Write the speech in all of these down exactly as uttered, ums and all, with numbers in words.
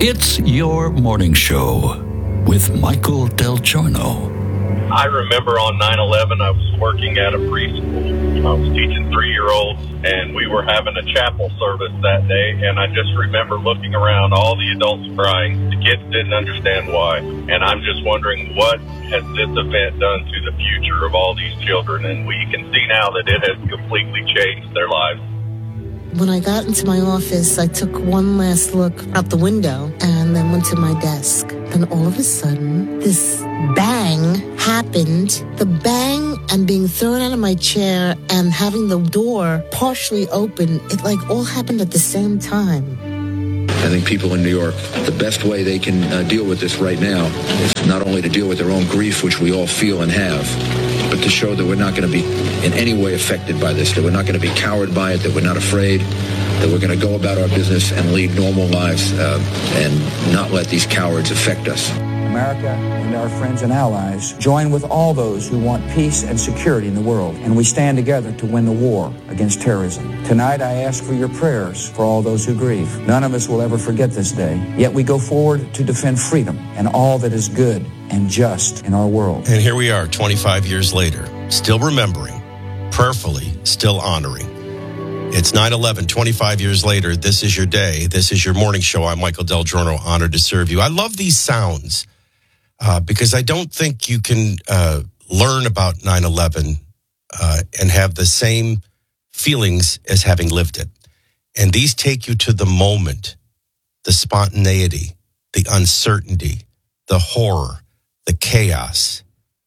It's your morning show with Michael Del Giorno. I remember on nine eleven, I was working at a preschool. I was teaching three-year-olds, and we were having a chapel service that day, and I just remember looking around, all the adults crying. The kids didn't understand why, and I'm just wondering, what has this event done to the future of all these children? And we can see now that it has completely changed their lives. When I got into my office, I took one last look out the window and then went to my desk. Then all of a sudden, this bang happened. The bang and being thrown out of my chair and having the door partially open, it like all happened at the same time. I think people in New York, the best way they can uh, deal with this right now is not only to deal with their own grief, which we all feel and have, but to show that we're not going to be in any way affected by this, that we're not going to be cowed by it, that we're not afraid, that we're going to go about our business and lead normal lives uh, and not let these cowards affect us. America and our friends and allies join with all those who want peace and security in the world, and we stand together to win the war against terrorism. Tonight, I ask for your prayers for all those who grieve. None of us will ever forget this day, yet we go forward to defend freedom and all that is good and just in our world. And here we are, twenty-five years later, still remembering, prayerfully, still honoring. It's nine eleven, twenty-five years later. This is your day. This is your morning show. I'm Michael Del Giorno, honored to serve you. I love these sounds uh, because I don't think you can uh, learn about nine eleven uh, and have the same feelings as having lived it. And these take you to the moment, the spontaneity, the uncertainty, the horror, the chaos.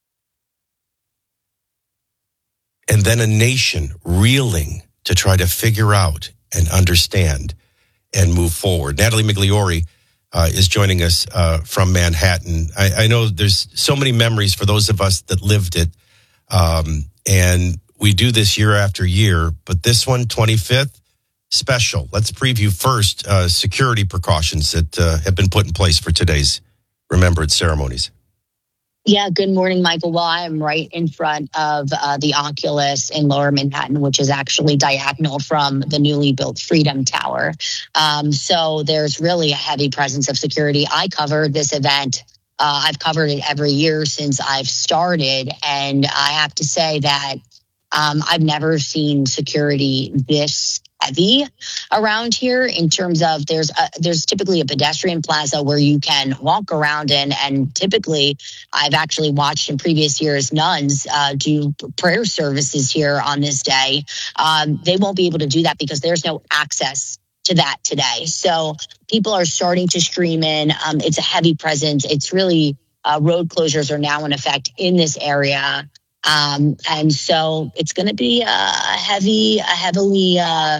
And then a nation reeling to try to figure out and understand and move forward. Natalie Migliori uh, is joining us uh, from Manhattan. I, I know there's so many memories for those of us that lived it. Um, and we do this year after year, but this one, twenty-fifth, special. Let's preview first uh, security precautions that uh, have been put in place for today's remembrance ceremonies. Yeah, good morning, Michael. Well, I am right in front of uh, the Oculus in Lower Manhattan, which is actually diagonal from the newly built Freedom Tower. Um, so there's really a heavy presence of security. I covered this event. Uh, I've covered it every year since I've started. And I have to say that um, I've never seen security this heavy around here in terms of there's a, there's typically a pedestrian plaza where you can walk around in, and typically I've actually watched in previous years nuns uh, do prayer services here on this day. Um, they won't be able to do that because there's no access to that today. So people are starting to stream in. Um, it's a heavy presence. It's really uh, road closures are now in effect in this area. Um, and so it's going to be a heavy, a heavily uh,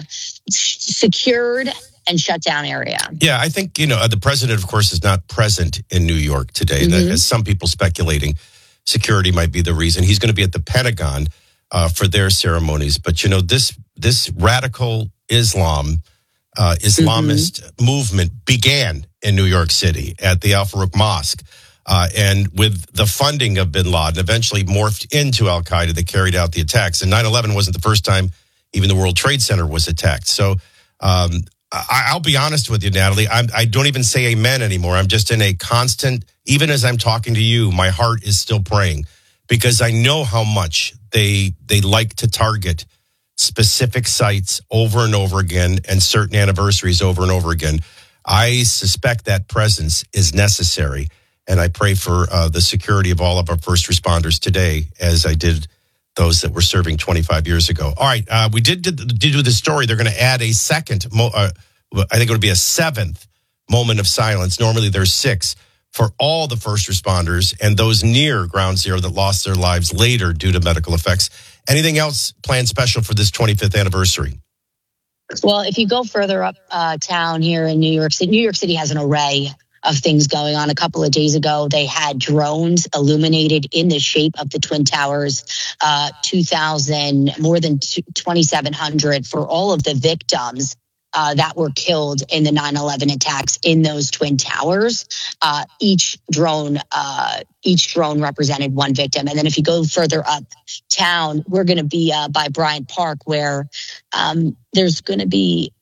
secured and shut down area. Yeah, I think, you know, the president, of course, is not present in New York today. Mm-hmm. That, as some people speculating, security might be the reason. He's going to be at the Pentagon uh, for their ceremonies. But, you know, this this radical Islam, uh, Islamist mm-hmm. movement began in New York City at the Al Farouk Mosque. Uh, and with the funding of bin Laden, eventually morphed into al-Qaeda that carried out the attacks. And nine eleven wasn't the first time even the World Trade Center was attacked. So um, I, I'll be honest with you, Natalie. I'm, I don't even say amen anymore. I'm just in a constant, even as I'm talking to you, my heart is still praying because I know how much they they like to target specific sites over and over again and certain anniversaries over and over again. I suspect that presence is necessary. And I pray for uh, the security of all of our first responders today, as I did those that were serving twenty-five years ago. All right, uh, we did, did, did do the story. They're going to add a second, mo- uh, I think it would be a seventh moment of silence. Normally there's six for all the first responders and those near ground zero that lost their lives later due to medical effects. Anything else planned special for this twenty-fifth anniversary? Well, if you go further up uh, town here in New York City, New York City has an array of things going on. A couple of days ago, they had drones illuminated in the shape of the Twin Towers, uh, two thousand, more than twenty-seven hundred for all of the victims uh, that were killed in the nine eleven attacks in those Twin Towers. Uh, each drone, uh, each drone represented one victim. And then if you go further up town, we're going to be uh, by Bryant Park, where um, there's going to be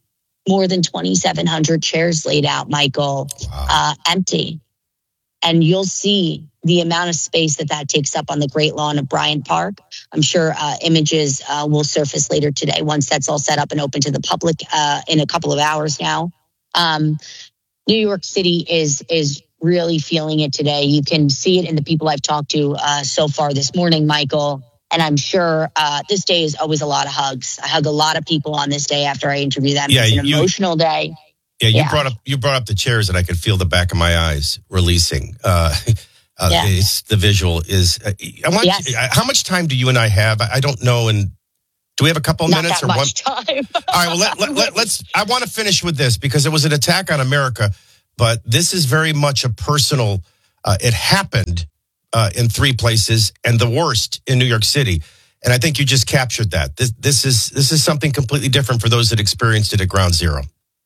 more than twenty-seven hundred chairs laid out, Michael, Wow. uh, empty. And you'll see the amount of space that that takes up on the Great Lawn of Bryant Park. I'm sure uh, images uh, will surface later today once that's all set up and open to the public uh, in a couple of hours now. Um, New York City is is really feeling it today. You can see it in the people I've talked to uh, so far this morning, Michael. And I'm sure uh, this day is always a lot of hugs. I hug a lot of people on this day after I interview them. Yeah, it's an you, emotional day. Yeah, you Yeah. brought up you brought up the chairs, and I could feel the back of my eyes releasing. Uh, uh, Yeah. it's, the visual is. Uh, I want. Yes. How much time do you and I have? I I don't know. And do we have a couple of Not minutes that or much one? time. All right. Well, let, let, let, let's. I want to finish with this because it was an attack on America, but this is very much a personal. Uh, it happened uh, in three places, and the worst in New York City. And I think you just captured that. This this is this is something completely different for those that experienced it at Ground Zero.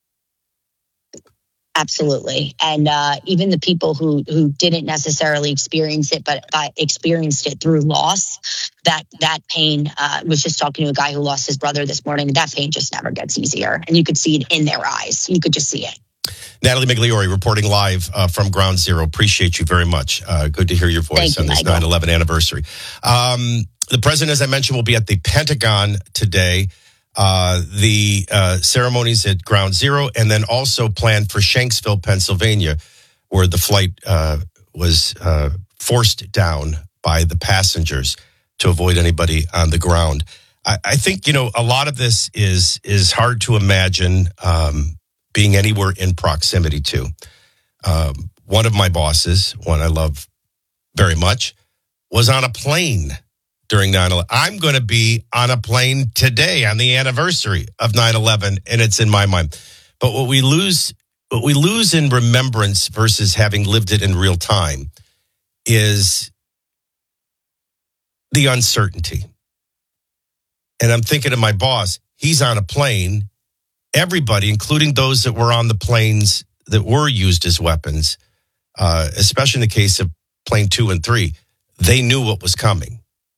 Absolutely. And uh, even the people who, who didn't necessarily experience it, but uh, experienced it through loss, that that pain, uh, was just talking to a guy who lost his brother this morning. That pain just never gets easier. And you could see it in their eyes. You could just see it. Natalie Migliori reporting live uh, from Ground Zero. Appreciate you very much. Uh, good to hear your voice Thank on you, this Michael. nine eleven anniversary. Um, the president, as I mentioned, will be at the Pentagon today. Uh, the uh, ceremonies at Ground Zero, and then also planned for Shanksville, Pennsylvania, where the flight uh, was uh, forced down by the passengers to avoid anybody on the ground. I, I think, you know, a lot of this is is hard to imagine um, being anywhere in proximity to. Um, one of my bosses, one I love very much, was on a plane during nine eleven. I'm going to be on a plane today on the anniversary of nine eleven, and it's in my mind. But what we lose, what we lose in remembrance versus having lived it in real time is the uncertainty. And I'm thinking of my boss. He's on a plane. Everybody, including those that were on the planes that were used as weapons, uh, especially in the case of plane two and three, they knew what was coming.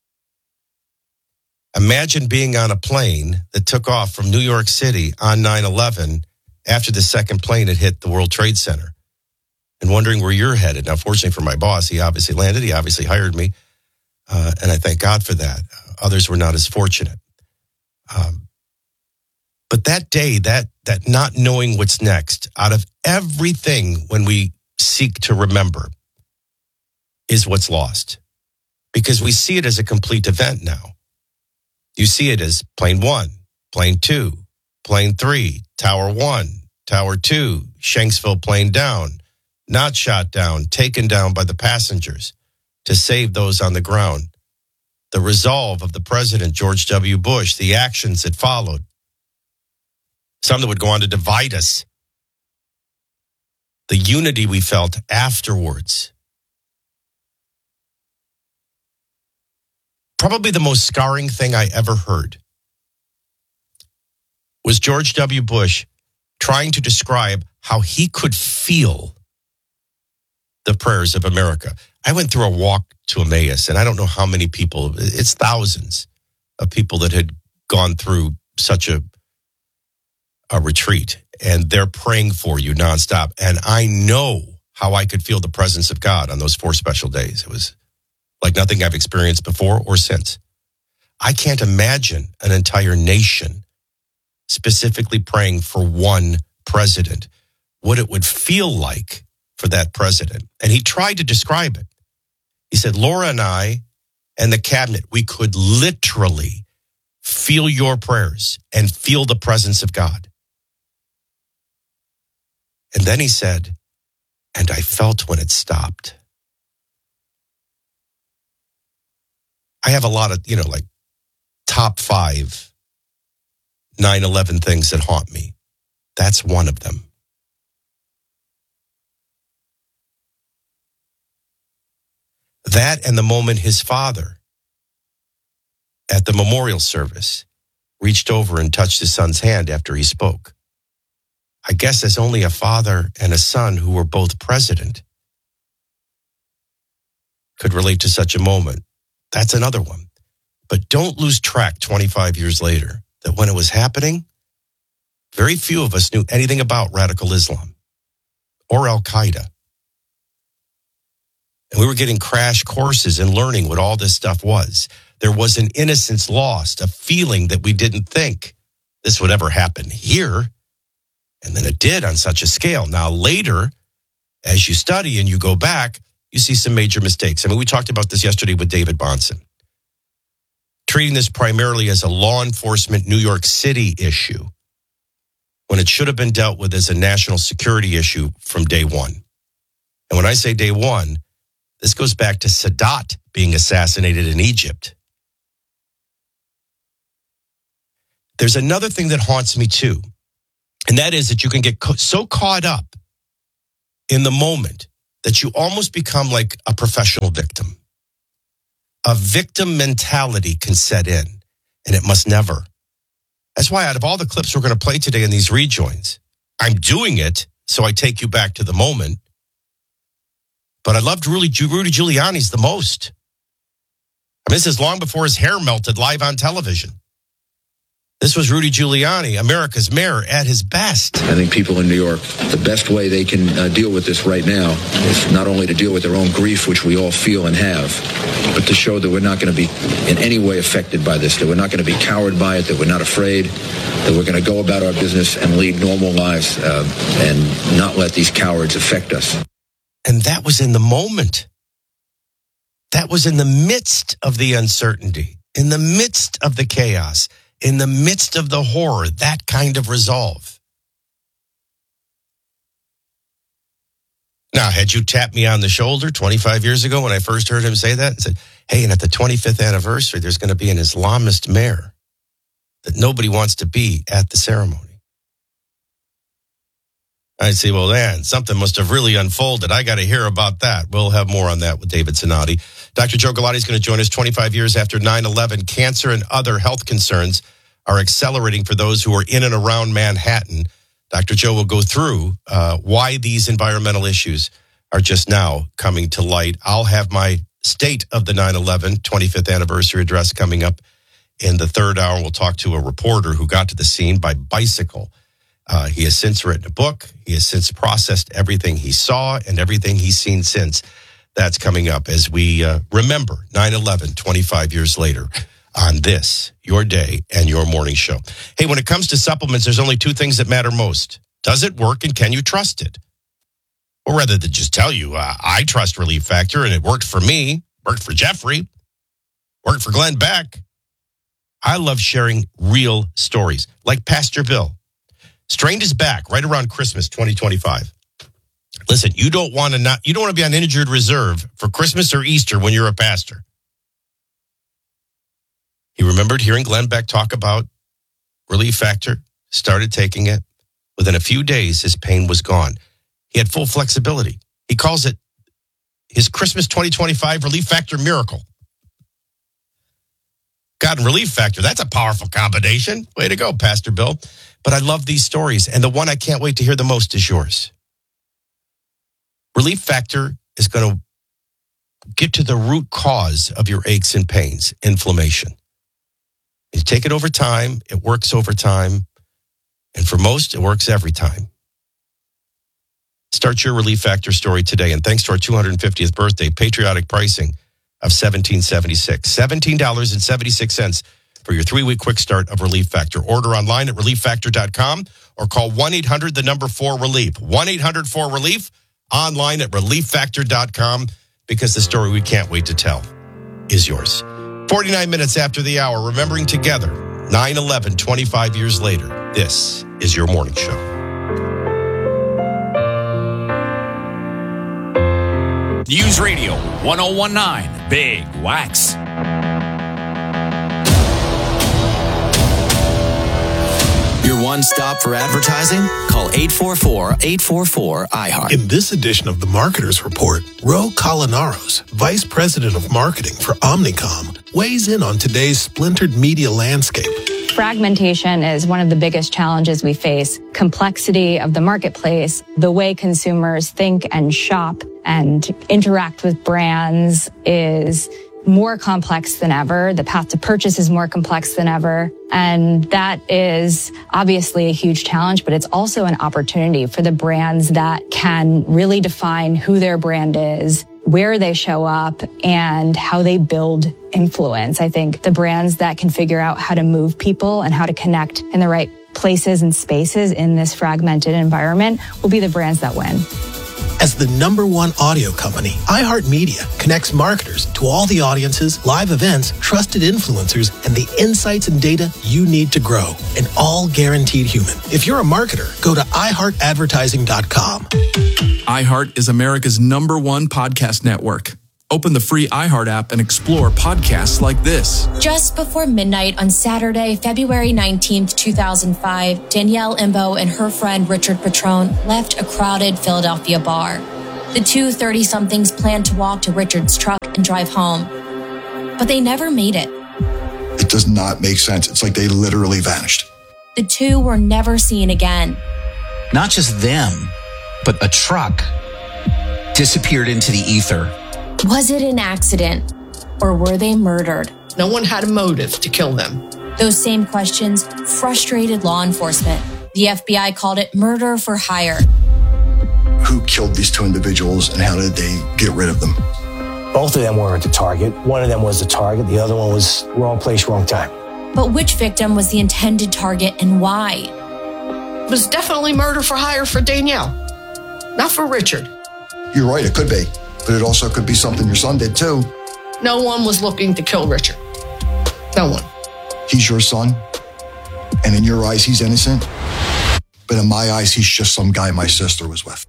Imagine being on a plane that took off from New York City on nine eleven after the second plane had hit the World Trade Center and wondering where you're headed. Now, fortunately for my boss, he obviously landed. He obviously hired me, uh, and I thank God for that. Others were not as fortunate. Um, but that day, that that not knowing what's next, out of everything when we seek to remember, is what's lost. Because we see it as a complete event now. You see it as plane one, plane two, plane three, tower one, tower two, Shanksville plane down, not shot down, taken down by the passengers to save those on the ground. The resolve of the president, George W. Bush, the actions that followed, some that would go on to divide us, the unity we felt afterwards. Probably the most scarring thing I ever heard was George W. Bush trying to describe how he could feel the prayers of America. I went through a walk to Emmaus, and I don't know how many people, it's thousands of people that had gone through such a, a retreat, and they're praying for you nonstop. And I know how I could feel the presence of God on those four special days. It was like nothing I've experienced before or since. I can't imagine an entire nation specifically praying for one president, what it would feel like for that president. And he tried to describe it. He said, Laura and I and the cabinet, we could literally feel your prayers and feel the presence of God. And then he said, and I felt when it stopped. I have a lot of, you know, like top five nine eleven things that haunt me. That's one of them. That and the moment his father at the memorial service reached over and touched his son's hand after he spoke. I guess as only a father and a son who were both president could relate to such a moment. That's another one. But don't lose track twenty-five years later that when it was happening, Very few of us knew anything about radical Islam or Al-Qaeda. And we were getting crash courses and learning what all this stuff was. There was an innocence lost, a feeling that we didn't think this would ever happen here. And then it did on such a scale. Now, later, as you study and you go back, you see some major mistakes. I mean, we talked about this yesterday with David Bahnsen. Treating this primarily as a law enforcement New York City issue when it should have been dealt with as a national security issue from day one. And when I say day one, this goes back to Sadat being assassinated in Egypt. There's another thing that haunts me too, and that is that you can get co- so caught up in the moment that you almost become like a professional victim. A victim mentality can set in, and it must never. That's why out of all the clips we're going to play today in these rejoins, I'm doing it so I take you back to the moment. But I loved Rudy, Rudy Giuliani's the most. I mean, this is long before his hair melted live on television. This was Rudy Giuliani, America's mayor, at his best. I think people in New York, the best way they can uh, deal with this right now is not only to deal with their own grief, which we all feel and have, but to show that we're not going to be in any way affected by this, that we're not going to be cowed by it, that we're not afraid, that we're going to go about our business and lead normal lives uh, and not let these cowards affect us. And that was in the moment. That was in the midst of the uncertainty, in the midst of the chaos, in the midst of the horror, that kind of resolve. Now, had you tapped me on the shoulder twenty-five years ago when I first heard him say that and said, hey, and at the twenty-fifth anniversary, there's going to be an Islamist mayor that nobody wants to be at the ceremony. I'd say, well, man, something must have really unfolded. I got to hear about that. We'll have more on that with David Sinati. Doctor Joe Galati is going to join us twenty-five years after nine eleven. Cancer and other health concerns are accelerating for those who are in and around Manhattan. Doctor Joe will go through uh, why these environmental issues are just now coming to light. I'll have my State of the nine eleven twenty-fifth anniversary address coming up in the third hour. We'll talk to a reporter who got to the scene by bicycle. Uh, he has since written a book. He has since processed everything he saw and everything he's seen since. That's coming up as we uh, remember nine eleven twenty-five years later on this, your day and your morning show. Hey, when it comes to supplements, there's only two things that matter most. Does it work and can you trust it? Or rather than just tell you, uh, I trust Relief Factor and it worked for me, worked for Jeffrey, worked for Glenn Beck. I love sharing real stories like Pastor Bill. Strained his back right around Christmas twenty twenty-five. Listen, you don't want to not you don't want to be on injured reserve for Christmas or Easter when you're a pastor. He remembered hearing Glenn Beck talk about Relief Factor, started taking it. Within a few days, his pain was gone. He had full flexibility. He calls it his Christmas twenty twenty-five Relief Factor miracle. God and Relief Factor, that's a powerful combination. Way to go, Pastor Bill. But I love these stories, and the one I can't wait to hear the most is yours. Relief Factor is going to get to the root cause of your aches and pains, inflammation. You take it over time, it works over time, and for most, it works every time. Start your Relief Factor story today, and thanks to our two hundred fiftieth birthday, patriotic pricing of seventeen seventy-six, seventeen dollars and seventy-six cents for your three-week quick start of Relief Factor. Order online at relief factor dot com or call one eight hundred the number four relief. one eight hundred four relief, online at relief factor dot com, because the story we can't wait to tell is yours. forty-nine minutes after the hour, remembering together nine eleven, twenty-five years later. This is your morning show. News Radio one oh one point nine Big Wax. Your one stop for advertising? Call eight four four, eight four four, I heart. In this edition of the Marketer's Report, Ro Colinaros, Vice President of Marketing for Omnicom, weighs in on today's splintered media landscape. Fragmentation is one of the biggest challenges we face. Complexity of the marketplace, the way consumers think and shop and interact with brands is more complex than ever. The path to purchase is more complex than ever. And that is obviously a huge challenge, but it's also an opportunity for the brands that can really define who their brand is, where they show up, and how they build influence. I think the brands that can figure out how to move people and how to connect in the right places and spaces in this fragmented environment will be the brands that win. As the number one audio company, iHeartMedia connects marketers to all the audiences, live events, trusted influencers, and the insights and data you need to grow. And all guaranteed human. If you're a marketer, go to i heart advertising dot com. iHeart is America's number one podcast network. Open the free iHeart app and explore podcasts like this. Just before midnight on Saturday, February nineteenth, two thousand five, Danielle Imbo and her friend Richard Petrone left a crowded Philadelphia bar. The two thirty-somethings planned to walk to Richard's truck and drive home, but they never made it. It does not make sense. It's like they literally vanished. The two were never seen again. Not just them, but a truck disappeared into the ether. Was it an accident, or were they murdered? No one had a motive to kill them. Those same questions frustrated law enforcement. The F B I called it murder for hire. Who killed these two individuals and how did they get rid of them? Both of them weren't the target. One of them was the target. The other one was wrong place, wrong time. But which victim was the intended target and why? It was definitely murder for hire for Danielle, not for Richard. You're right, it could be. But it also could be something your son did too. No one was looking to kill Richard. No one. He's your son, and in your eyes, he's innocent. But in my eyes, he's just some guy my sister was with.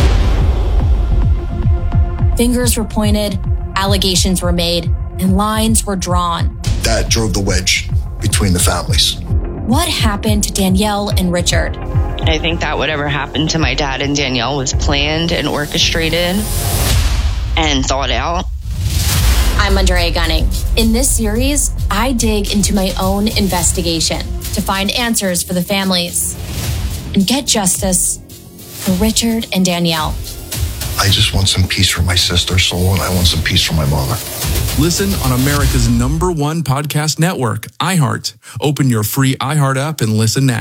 Fingers were pointed, allegations were made, and lines were drawn. That drove the wedge between the families. What happened to Danielle and Richard? I think that whatever happened to my dad and Danielle was planned and orchestrated and thought out. I'm Andrea Gunning. In this series, I dig into my own investigation to find answers for the families and get justice for Richard and Danielle. I just want some peace for my sister's soul, and I want some peace for my mother. Listen on America's number one podcast network, iHeart. Open your free iHeart app and listen now.